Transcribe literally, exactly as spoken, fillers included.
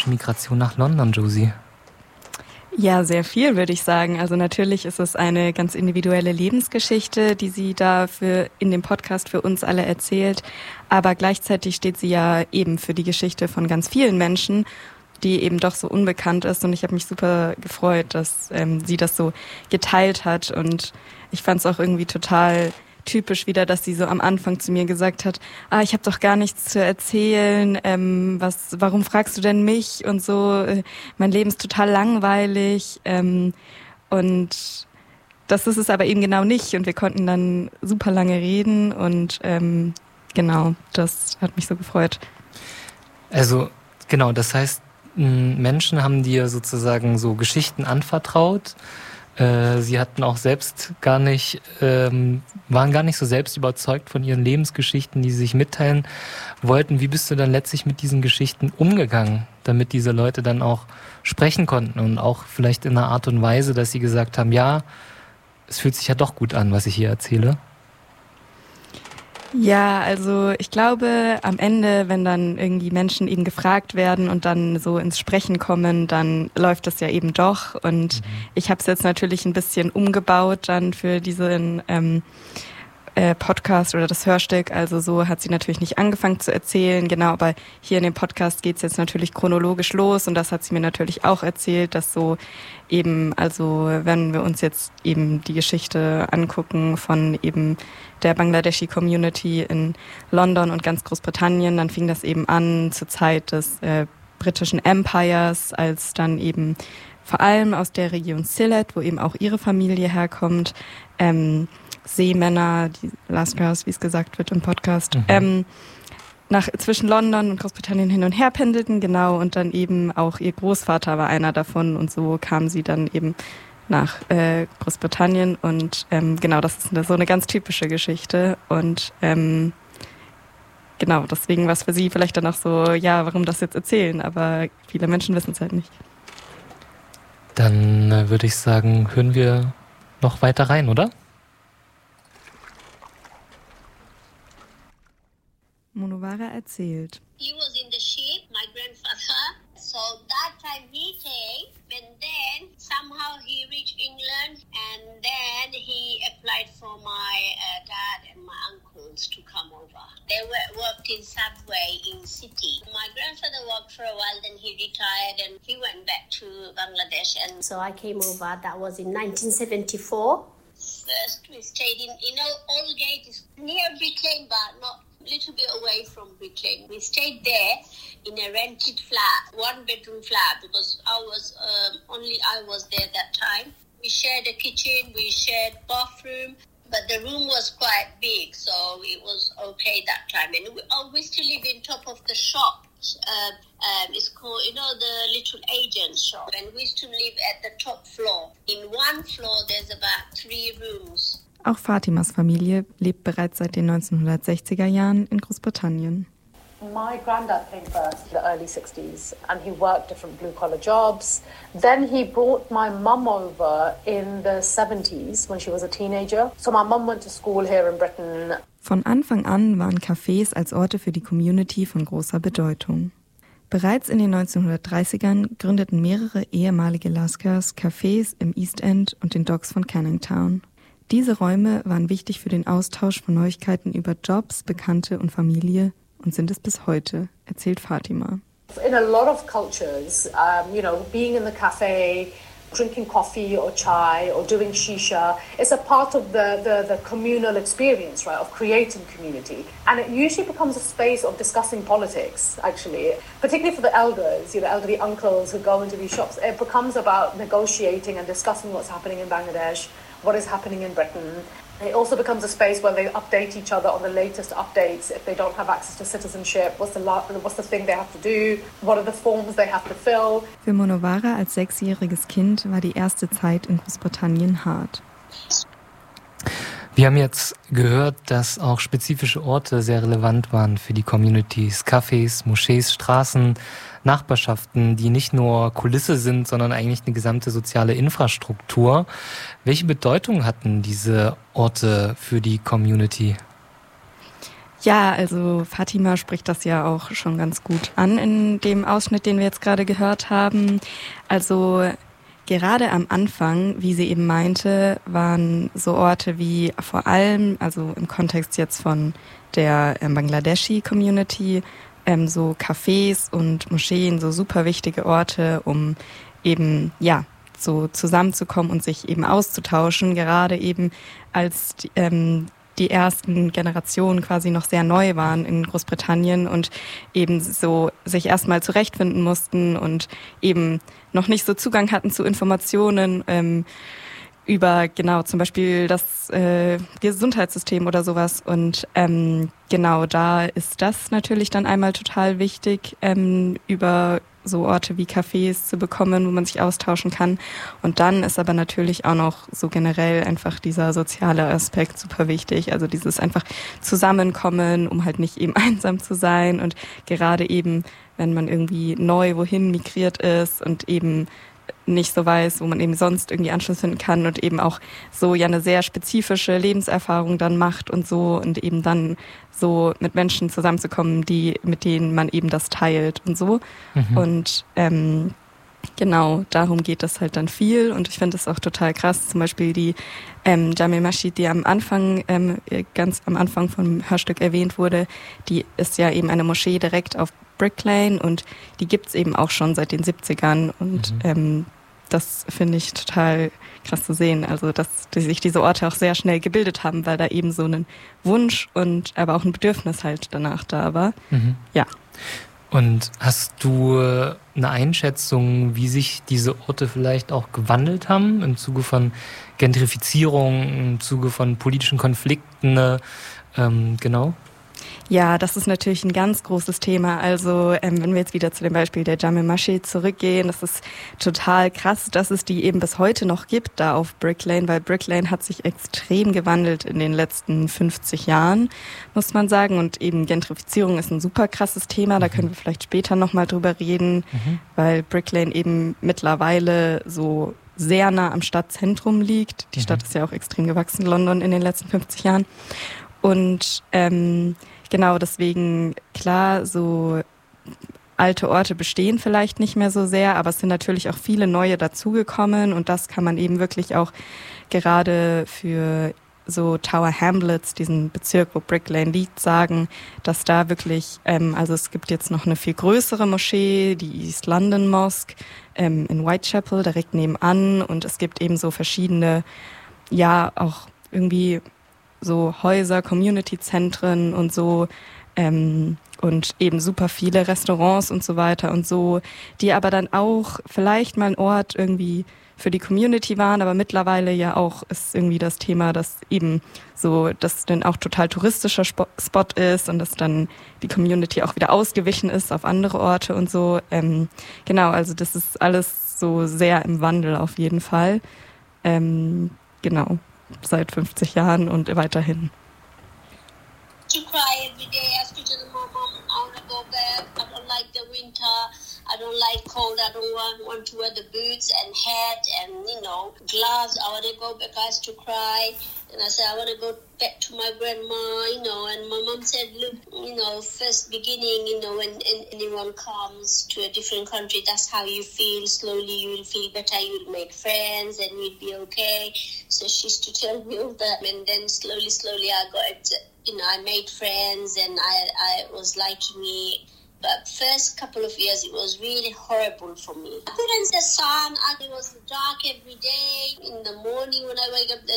afghanische Migration nach London, Josie? Ja, sehr viel, würde ich sagen. Also natürlich ist es eine ganz individuelle Lebensgeschichte, die sie da für in dem Podcast für uns alle erzählt. Aber gleichzeitig steht sie ja eben für die Geschichte von ganz vielen Menschen, die eben doch so unbekannt ist. Und ich habe mich super gefreut, dass ähm, sie das so geteilt hat. Und ich fand es auch irgendwie total typisch wieder, dass sie so am Anfang zu mir gesagt hat, ah, ich habe doch gar nichts zu erzählen, ähm, was, warum fragst du denn mich und so, mein Leben ist total langweilig, ähm, und das ist es aber eben genau nicht und wir konnten dann super lange reden und ähm, genau, das hat mich so gefreut. Also genau, das heißt, Menschen haben dir sozusagen so Geschichten anvertraut. Sie hatten auch selbst gar nicht, ähm, waren gar nicht so selbst überzeugt von ihren Lebensgeschichten, die sie sich mitteilen wollten. Wie bist du dann letztlich mit diesen Geschichten umgegangen, damit diese Leute dann auch sprechen konnten und auch vielleicht in einer Art und Weise, dass sie gesagt haben, ja, es fühlt sich ja doch gut an, was ich hier erzähle? Ja, also ich glaube, am Ende, wenn dann irgendwie Menschen eben gefragt werden und dann so ins Sprechen kommen, dann läuft das ja eben doch. Und mhm. ich habe es jetzt natürlich ein bisschen umgebaut dann für diesen ähm, äh, Podcast oder das Hörstück. Also so hat sie natürlich nicht angefangen zu erzählen, genau, aber hier in dem Podcast geht's jetzt natürlich chronologisch los und das hat sie mir natürlich auch erzählt, dass so eben, also wenn wir uns jetzt eben die Geschichte angucken von eben der Bangladeshi-Community in London und ganz Großbritannien, dann fing das eben an zur Zeit des äh, britischen Empires, als dann eben vor allem aus der Region Sylhet, wo eben auch ihre Familie herkommt, ähm, Seemänner, die Lascars, wie es gesagt wird im Podcast, mhm. ähm, nach zwischen London und Großbritannien hin und her pendelten, genau, und dann eben auch ihr Großvater war einer davon und so kam sie dann eben nach äh, Großbritannien und ähm, genau, das ist eine, so eine ganz typische Geschichte und ähm, genau, deswegen war es für sie vielleicht dann auch so, ja, warum das jetzt erzählen, aber viele Menschen wissen es halt nicht. Dann äh, würde ich sagen, hören wir noch weiter rein, oder? Monowara erzählt. He was in the ship, my grandfather. So that time he came, and then somehow he reached England, and then he applied for my uh, dad and my uncles to come over. They were, worked in Subway in city. My grandfather worked for a while, then he retired, and he went back to Bangladesh. And so I came over. That was in nineteen seventy-four. First we stayed in, you know, Aldgate is near Britain, but not little bit away from Britain. We stayed there in a rented flat, one bedroom flat, because I was um, only I was there that time. We shared a kitchen, we shared bathroom, but the room was quite big, so it was okay that time. And we, oh, we still live in top of the shop. Uh, um, it's called, you know, the little agent shop, and we used to live at the top floor. In one floor, there's about three rooms. Auch Fatimas Familie lebt bereits seit den neunzehnhundertsechziger Jahren in Großbritannien. My granddad came first in the early sixties and he worked different blue-collar jobs. Then he brought my mum over in the seventies when she was a teenager. So my mum went to school here in Britain. Von Anfang an waren Cafés als Orte für die Community von großer Bedeutung. Bereits in den neunzehnhundertdreißigern gründeten mehrere ehemalige Lascars Cafés im East End und den Docks von Canning Town. Diese Räume waren wichtig für den Austausch von Neuigkeiten über Jobs, Bekannte und Familie und sind es bis heute, erzählt Fatima. In a lot of cultures, um, you know, being in the cafe, drinking coffee or chai or doing shisha is a part of the, the, the communal experience, right, of creating community. And it usually becomes a space of discussing politics, actually, particularly for the elders, you know, elderly uncles who go into these shops. It becomes about negotiating and discussing what's happening in Bangladesh, what is happening in Britain. It also becomes a space where they update each other on the latest updates. If they don't have access to citizenship, what's the, what's the thing they have to do? What are the forms they have to fill? Für Monowara als sechsjähriges Kind war die erste Zeit in Großbritannien hart. Wir haben jetzt gehört, dass auch spezifische Orte sehr relevant waren für die Communities. Cafés, Moschees, Straßen, Nachbarschaften, die nicht nur Kulisse sind, sondern eigentlich eine gesamte soziale Infrastruktur. Welche Bedeutung hatten diese Orte für die Community? Ja, also Fatima spricht das ja auch schon ganz gut an in dem Ausschnitt, den wir jetzt gerade gehört haben. Also gerade am Anfang, wie sie eben meinte, waren so Orte wie vor allem, also im Kontext jetzt von der ähm, Bangladeshi-Community, ähm, so Cafés und Moscheen, so super wichtige Orte, um eben, ja, so zusammenzukommen und sich eben auszutauschen, gerade eben als ähm, die ersten Generationen quasi noch sehr neu waren in Großbritannien und eben so sich erstmal zurechtfinden mussten und eben noch nicht so Zugang hatten zu Informationen ähm, über genau zum Beispiel das äh, Gesundheitssystem oder sowas. Und ähm, genau da ist das natürlich dann einmal total wichtig, ähm, über so Orte wie Cafés zu bekommen, wo man sich austauschen kann. Und dann ist aber natürlich auch noch so generell einfach dieser soziale Aspekt super wichtig. Also dieses einfach Zusammenkommen, um halt nicht eben einsam zu sein. Und gerade eben, wenn man irgendwie neu wohin migriert ist und eben nicht so weiß, wo man eben sonst irgendwie Anschluss finden kann und eben auch so ja eine sehr spezifische Lebenserfahrung dann macht und so und eben dann so mit Menschen zusammenzukommen, die mit denen man eben das teilt und so. Mhm. Und ähm, genau, darum geht es halt dann viel und ich finde es auch total krass, zum Beispiel die ähm, Jame Masjid, die am Anfang, ähm, ganz am Anfang vom Hörstück erwähnt wurde, die ist ja eben eine Moschee direkt auf Brick Lane und die gibt's eben auch schon seit den siebzigern und mhm. ähm, das finde ich total krass zu sehen, also dass die sich diese Orte auch sehr schnell gebildet haben, weil da eben so ein Wunsch und aber auch ein Bedürfnis halt danach da war. Mhm. Ja. Und hast du eine Einschätzung, wie sich diese Orte vielleicht auch gewandelt haben im Zuge von Gentrifizierung, im Zuge von politischen Konflikten, ähm, genau? Ja, das ist natürlich ein ganz großes Thema. Also ähm, wenn wir jetzt wieder zu dem Beispiel der Jame Masjid zurückgehen, das ist total krass, dass es die eben bis heute noch gibt da auf Brick Lane, weil Brick Lane hat sich extrem gewandelt in den letzten fünfzig Jahren, muss man sagen. Und eben Gentrifizierung ist ein super krasses Thema, da können wir vielleicht später nochmal drüber reden, mhm. weil Brick Lane eben mittlerweile so sehr nah am Stadtzentrum liegt. Die mhm. Stadt ist ja auch extrem gewachsen, London, in den letzten fünfzig Jahren. Und ähm, genau, deswegen, klar, so alte Orte bestehen vielleicht nicht mehr so sehr, aber es sind natürlich auch viele neue dazugekommen und das kann man eben wirklich auch gerade für so Tower Hamlets, diesen Bezirk, wo Brick Lane liegt, sagen, dass da wirklich, ähm, also es gibt jetzt noch eine viel größere Moschee, die East London Mosque ähm, in Whitechapel, direkt nebenan und es gibt eben so verschiedene, ja, auch irgendwie so Häuser, Community-Zentren und so ähm, und eben super viele Restaurants und so weiter und so, die aber dann auch vielleicht mal ein Ort irgendwie für die Community waren, aber mittlerweile ja auch ist irgendwie das Thema, dass eben so, dass dann auch total touristischer Spot ist und dass dann die Community auch wieder ausgewichen ist auf andere Orte und so. Ähm, genau, also das ist alles so sehr im Wandel auf jeden Fall. Ähm, genau. Seit fünfzig Jahren und weiterhin. To cry every day, I speak to the mom, mom, I want to go back, I don't like the winter, I don't like cold, I don't want, want to wear the boots and hat and, you know, gloves, I want to go back, I used to cry, and I said, I want to go back to my grandma, you know, and my mom said, look, you know, first beginning, you know, when anyone comes to a different country, that's how you feel, slowly you will feel better, you'll make friends and you'll be okay, so she used to tell me all that, and then slowly, slowly I got, you know, I made friends and I, I was liking me. But first couple of years, it was really horrible for me. I couldn't see the sun. It was dark every day. In the morning when I wake up,